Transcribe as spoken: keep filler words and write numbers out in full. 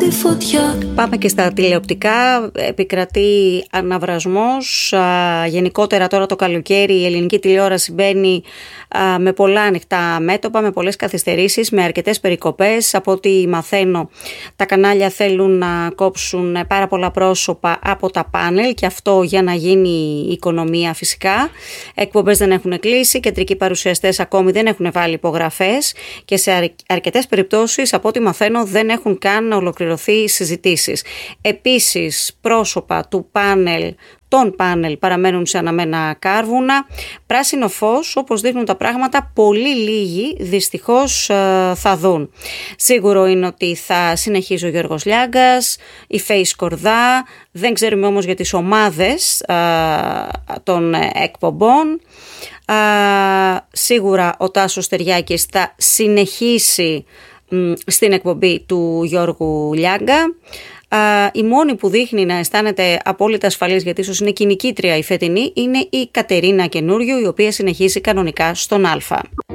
φωτιά. Πάμε και στα τηλεοπτικά. Επικρατεί αναβρασμός. Γενικότερα τώρα το καλοκαίρι η ελληνική τηλεόραση μπαίνει με πολλά ανοιχτά μέτωπα, με πολλές καθυστερήσεις, με αρκετές περικοπές. Από ό,τι μαθαίνω, τα κανάλια θέλουν να κόψουν πάρα πολλά πρόσωπα από τα πάνελ, και αυτό για να γίνει η οικονομία φυσικά. Εκπομπές δεν έχουν κλείσει, κεντρικοί παρουσιαστές ακόμη δεν έχουν βάλει υπογραφές, και σε αρκετές περιπτώσεις, από ό,τι μαθαίνω, δεν έχουν καν ολοκληρωθεί οι συζητήσεις. Επίσης, πρόσωπα του πάνελ, των πάνελ παραμένουν σε αναμένα κάρβουνα. Πράσινο φως, όπως δείχνουν τα πράγματα, πολύ λίγοι δυστυχώς θα δουν. Σίγουρο είναι ότι θα συνεχίζει ο Γιώργος Λιάγκας, η Φέη Σκορδά, δεν ξέρουμε όμως για τις ομάδες α, των εκπομπών. Α, σίγουρα ο Τάσος Στεριάκης θα συνεχίσει μ, στην εκπομπή του Γιώργου Λιάγκα. Uh, η μόνη που δείχνει να αισθάνεται απόλυτα ασφαλής, γιατί ίσως είναι και η νικήτρια η φετινή, είναι η Κατερίνα Καινούριου, η οποία συνεχίζει κανονικά στον Α.